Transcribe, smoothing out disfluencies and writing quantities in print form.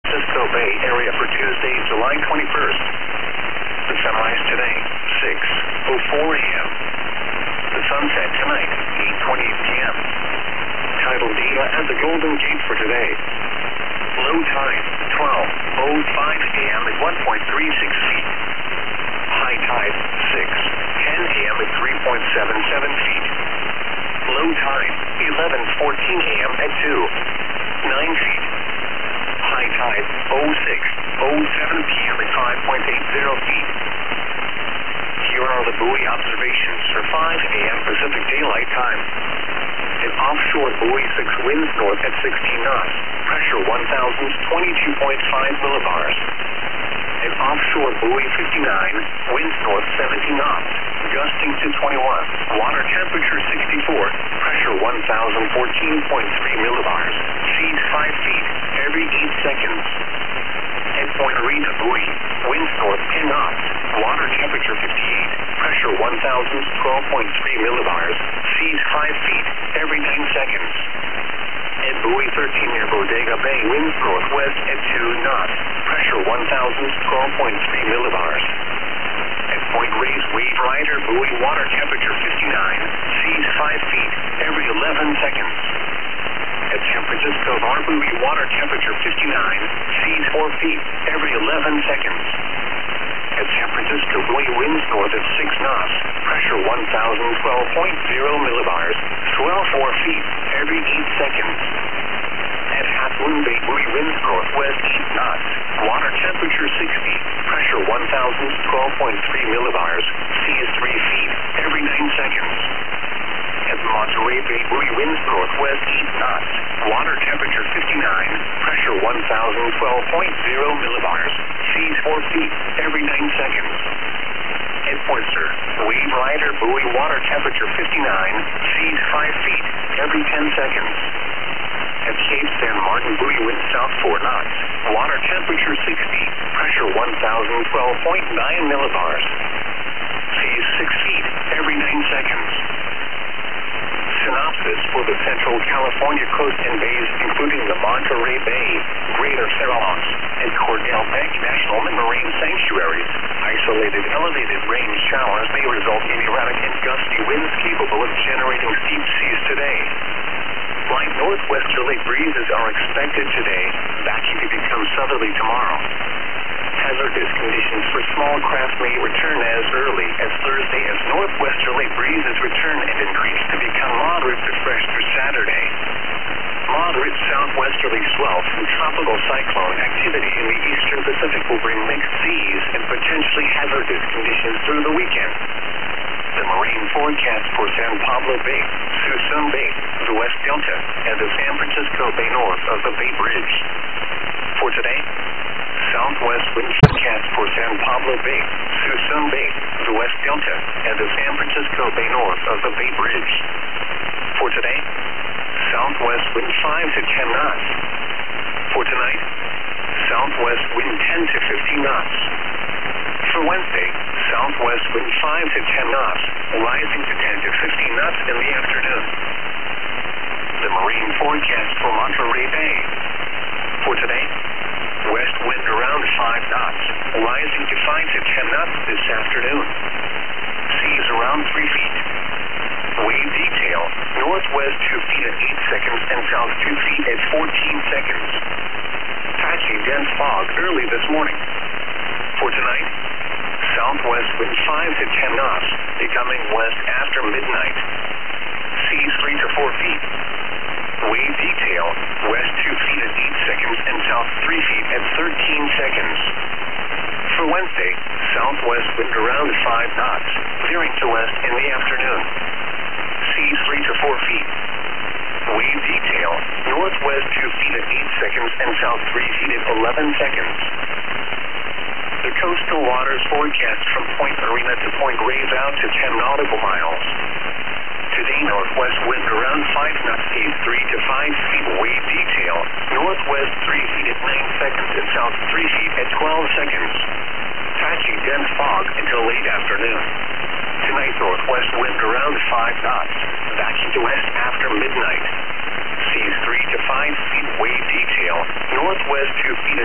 Francisco Bay area for Tuesday, July 21st. The sunrise today, 6:04 a.m. The sunset tonight, 8:28 p.m. Tidal data at the Golden Gate for today. Low tide, 12:05 a.m. at 1.36 feet. High tide, 6:10 a.m. at 3.77 feet. Low tide, 11:14 a.m. at 2.9 feet. High tide, 06:07 p.m. at 5.80 feet. Here are the buoy observations for 5 a.m. Pacific Daylight Time. An offshore buoy 6 winds north at 16 knots. Pressure 1,022.5 millibars. An offshore buoy 59, winds north 17 knots, gusting to 21. Water temperature 64, pressure 1,014.3 millibars. Seas 5 feet every 8 seconds. At Point Arena buoy, winds north 10 knots, water temperature 58, pressure 1,012.3 millibars. Seas 5 feet every 9 seconds. At buoy 13 near Bodega Bay, winds northwest at 2 knots, pressure 1,012.3 millibars. At Point Reyes Wave Rider buoy, water temperature 59, seas 5 feet every 11 seconds. At San Francisco Bar buoy, water temperature 59, seas 4 feet every 11 seconds. At San Francisco buoy, winds north at 6 knots, pressure 1,012.0 millibars, swell 4 feet every 8 seconds. At Half Moon Bay buoy, winds northwest 8 knots, water temperature 60, pressure 1,012.3 millibars, seas 3 feet every 9 seconds. At Monterey Bay buoy, winds northwest 8 knots, water temperature 59, pressure 1,012.0 millibars, seas 4 feet every 9 seconds. At Poinsett Wave Rider buoy, water temperature 59, seas 5 feet every 10 seconds. At Cape San Martin buoy, winds south 4 knots, water temperature 60, pressure 1,012.9 millibars, seas 6 feet every 9 seconds. Synopsis for the Central California coast and bays, including the Monterey Bay, Greater Cerros, and Cordell Bank National Marine Sanctuaries. Isolated elevated rain showers may result in erratic and gusty winds capable of generating steep seas today. Light northwesterly breezes are expected today, backing to become southerly tomorrow. Hazardous conditions for small craft may return as early as Thursday as northwesterly breezes return and increase to become moderate to fresh through Saturday. Moderate southwesterly swell from tropical cyclone activity in the eastern Pacific will bring mixed seas and potentially hazardous conditions through the weekend. The marine forecast for San Pablo Bay, Suisun Bay, the West Delta, and the San Francisco Bay north of the Bay Bridge. For today, southwest wind forecast for San Pablo Bay, Suisun Bay, the West Delta, and the San Francisco Bay north of the Bay Bridge. For today, southwest wind 5 to 10 knots. For tonight, southwest wind 10 to 15 knots. For Wednesday, southwest wind 5 to 10 knots, rising to 10 to 15 knots in the afternoon. The marine forecast for Monterey Bay. For today, west wind around 5 knots, rising to 5 to 10 knots this afternoon. Seas around 3 feet. Wave detail, northwest 2 feet at 8 seconds and south 2 feet at 14 seconds. Patchy dense fog early this morning. For tonight, southwest wind 5 to 10 knots, becoming west after midnight. Seas 3 to 4 feet. Wave detail, west 2 feet at 8 seconds and south 3 feet at 13 seconds. For Wednesday, southwest wind around 5 knots, veering to west in the afternoon. Seas 3 to 4 feet. Wave detail, northwest 2 feet at 8 seconds and south 3 feet at 11 seconds. The coastal waters forecast from Point Arena to Point Reyes out to 10 nautical miles. Today, northwest wind around 5 knots, seas 3 to 5 feet. Wave detail, northwest 3 feet at 9 seconds and south 3 feet at 12 seconds. Patchy dense fog until late afternoon. Tonight, northwest wind around 5 knots, backing to west after midnight. Seas 3 to 5 feet. Wave detail, northwest 2 feet